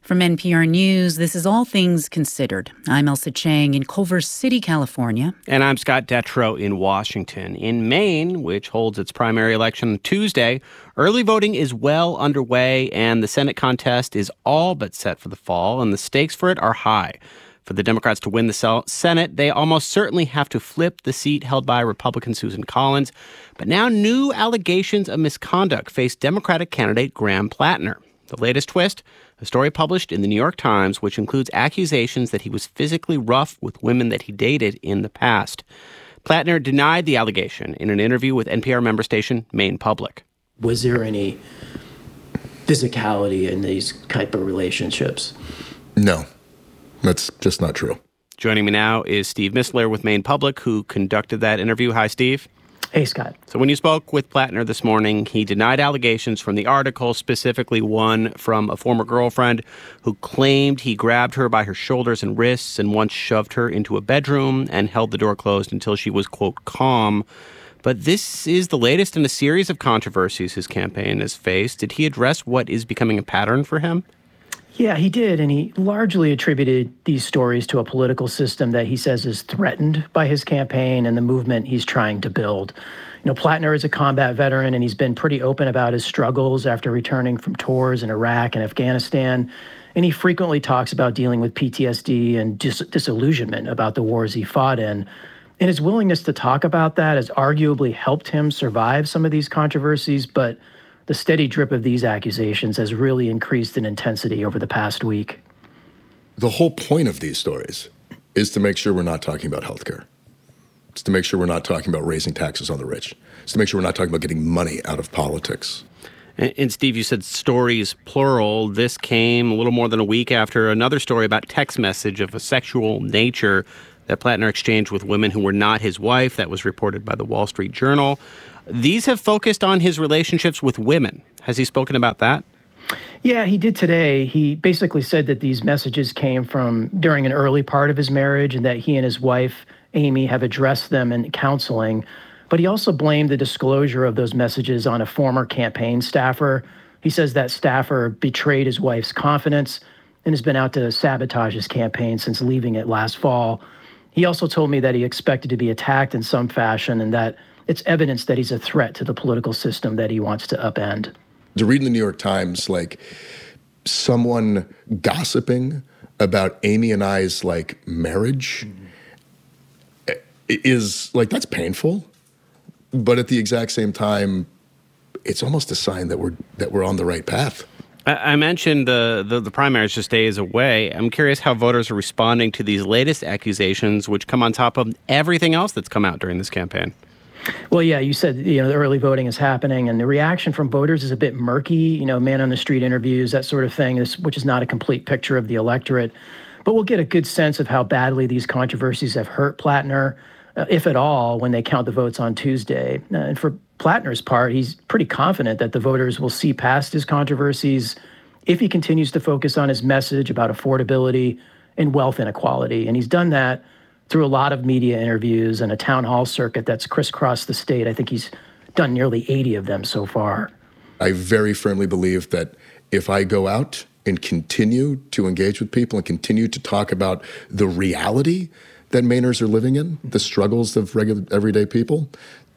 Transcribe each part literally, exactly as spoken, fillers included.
From N P R News, this is All Things Considered. I'm Elsa Chang in Culver City, California. And I'm Scott Detrow in Washington. In Maine, which holds its primary election on Tuesday, early voting is well underway, and the Senate contest is all but set for the fall, and the stakes for it are high. For the Democrats to win the Senate, they almost certainly have to flip the seat held by Republican Susan Collins. But now new allegations of misconduct face Democratic candidate Graham Plattner. The latest twist? A story published in the New York Times, which includes accusations that he was physically rough with women that he dated in the past. Plattner denied the allegation in an interview with N P R member station Maine Public. Was there any physicality in these type of relationships? No, that's just not true. Joining me now is Steve Mistler with Maine Public, who conducted that interview. Hi, Steve. Hey, Scott. So when you spoke with Plattner this morning, he denied allegations from the article, specifically one from a former girlfriend who claimed he grabbed her by her shoulders and wrists and once shoved her into a bedroom and held the door closed until she was, quote, calm. But this is the latest in a series of controversies his campaign has faced. Did he address what is becoming a pattern for him? Yeah, he did, and he largely attributed these stories to a political system that he says is threatened by his campaign and the movement he's trying to build. You know, Plattner is a combat veteran, and he's been pretty open about his struggles after returning from tours in Iraq and Afghanistan, and he frequently talks about dealing with P T S D and dis- disillusionment about the wars he fought in. And his willingness to talk about that has arguably helped him survive some of these controversies, but the steady drip of these accusations has really increased in intensity over the past week. The whole point of these stories is to make sure we're not talking about healthcare. It's to make sure we're not talking about raising taxes on the rich. It's to make sure we're not talking about getting money out of politics. And, and Steve, you said stories plural. This came a little more than a week after another story about text message of a sexual nature that Plattner exchanged with women who were not his wife. That was reported by the Wall Street Journal. These have focused on his relationships with women. Has he spoken about that? Yeah, he did today. He basically said that these messages came from during an early part of his marriage and that he and his wife, Amy, have addressed them in counseling. But he also blamed the disclosure of those messages on a former campaign staffer. He says that staffer betrayed his wife's confidence and has been out to sabotage his campaign since leaving it last fall. He also told me that he expected to be attacked in some fashion and that it's evidence that he's a threat to the political system that he wants to upend. To read in the New York Times, like, someone gossiping about Amy and I's, like, marriage mm-hmm. is, like, that's painful. But at the exact same time, it's almost a sign that we're that we're on the right path. I mentioned the, the, the primaries just days away. I'm curious how voters are responding to these latest accusations, which come on top of everything else that's come out during this campaign. Well, yeah, you said, you know, the early voting is happening, and the reaction from voters is a bit murky, you know, man-on-the-street interviews, that sort of thing, which is not a complete picture of the electorate. But we'll get a good sense of how badly these controversies have hurt Plattner, uh, if at all, when they count the votes on Tuesday. Uh, and for Plattner's part, he's pretty confident that the voters will see past his controversies if he continues to focus on his message about affordability and wealth inequality. And he's done that through a lot of media interviews and a town hall circuit that's crisscrossed the state. I think he's done nearly eighty of them so far. I very firmly believe that if I go out and continue to engage with people and continue to talk about the reality that Mainers are living in, the struggles of regular everyday people,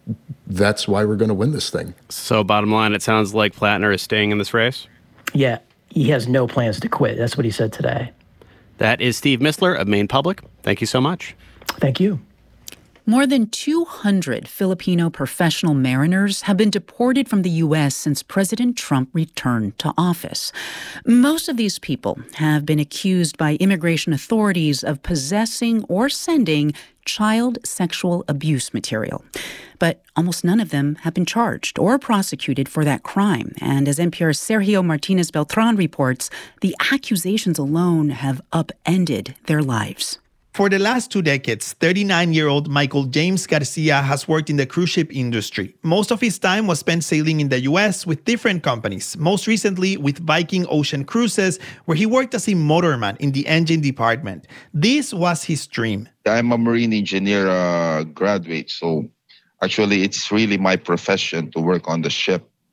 that's why we're going to win this thing. So bottom line, it sounds like Plattner is staying in this race? Yeah, he has no plans to quit. That's what he said today. That is Steve Mistler of Maine Public. Thank you so much. Thank you. More than two hundred Filipino professional mariners have been deported from the U S since President Trump returned to office. Most of these people have been accused by immigration authorities of possessing or sending child sexual abuse material. But almost none of them have been charged or prosecuted for that crime. And as N P R's Sergio Martinez Beltran reports, the accusations alone have upended their lives. For the last two decades, thirty-nine-year-old Michael James Garcia has worked in the cruise ship industry. Most of his time was spent sailing in the U S with different companies, most recently with Viking Ocean Cruises, where he worked as a motorman in the engine department. This was his dream. I'm a marine engineer uh, graduate, so actually it's really my profession to work on the ship.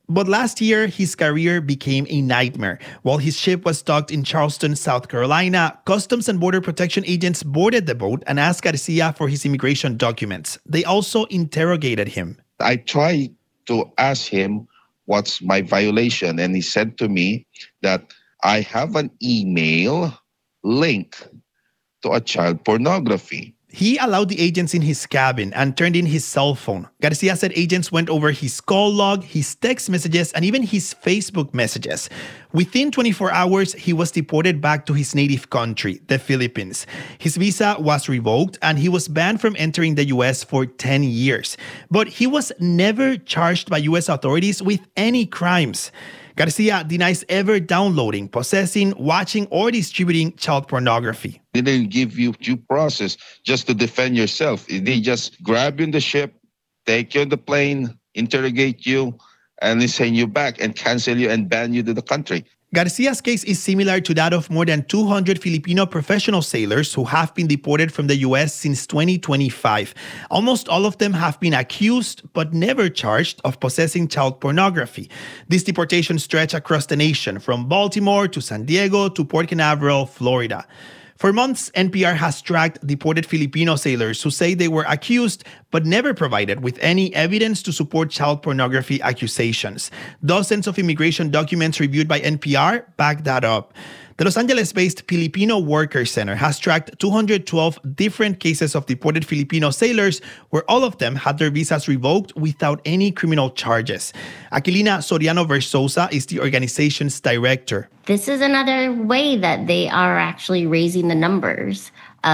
But last year, his career became a nightmare. While his ship was docked in Charleston, South Carolina, Customs and Border Protection agents boarded the boat and asked Garcia for his immigration documents. They also interrogated him. I tried to ask him what's my violation, and he said to me that I have an email link to a child pornography. He allowed the agents in his cabin and turned in his cell phone. Garcia said agents went over his call log, his text messages, and even his Facebook messages. Within twenty-four hours, he was deported back to his native country, the Philippines. His visa was revoked and he was banned from entering the U S for ten years. But he was never charged by U S authorities with any crimes. Garcia denies ever downloading, possessing, watching, or distributing child pornography. They didn't give you due process just to defend yourself. They just grab you in the ship, take you on the plane, interrogate you, and they send you back and cancel you and ban you to the country. Garcia's case is similar to that of more than two hundred Filipino professional sailors who have been deported from the U S since twenty twenty-five. Almost all of them have been accused but never charged of possessing child pornography. These deportations stretch across the nation, from Baltimore to San Diego to Port Canaveral, Florida. For months, N P R has tracked deported Filipino sailors who say they were accused but never provided with any evidence to support child pornography accusations. Dozens of immigration documents reviewed by N P R back that up. The Los Angeles-based Filipino Worker Center has tracked two hundred twelve different cases of deported Filipino sailors where all of them had their visas revoked without any criminal charges. Aquilina Soriano Versosa is the organization's director. This is another way that they are actually raising the numbers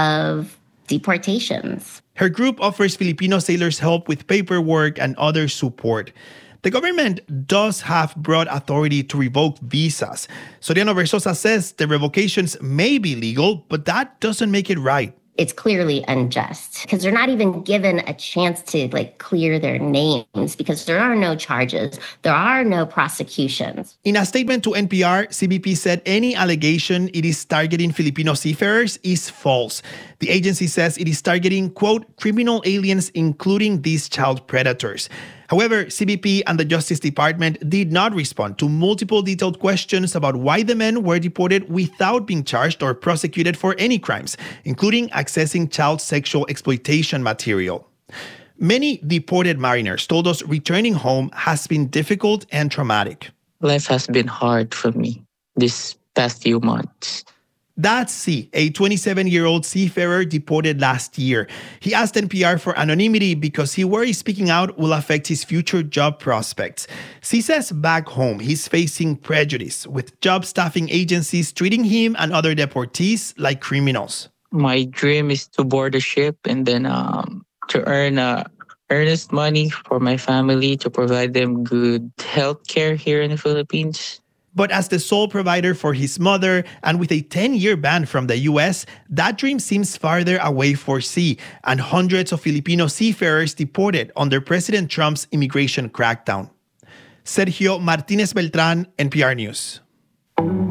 of deportations. Her group offers Filipino sailors help with paperwork and other support. The government does have broad authority to revoke visas. Soriano Versosa says the revocations may be legal, but that doesn't make it right. It's clearly unjust because they're not even given a chance to like clear their names because there are no charges. There are no prosecutions. In a statement to N P R, C B P said any allegation it is targeting Filipino seafarers is false. The agency says it is targeting, quote, criminal aliens, including these child predators. However, C B P and the Justice Department did not respond to multiple detailed questions about why the men were deported without being charged or prosecuted for any crimes, including accessing child sexual exploitation material. Many deported mariners told us returning home has been difficult and traumatic. Life has been hard for me this past few months. That's C, a twenty-seven-year-old seafarer deported last year. He asked N P R for anonymity because he worries speaking out will affect his future job prospects. C says back home he's facing prejudice, with job staffing agencies treating him and other deportees like criminals. My dream is to board a ship and then um, to earn uh, earnest money for my family, to provide them good health care here in the Philippines. But as the sole provider for his mother and with a ten-year ban from the U S, that dream seems farther away for C, and hundreds of Filipino seafarers deported under President Trump's immigration crackdown. Sergio Martinez Beltran, N P R News.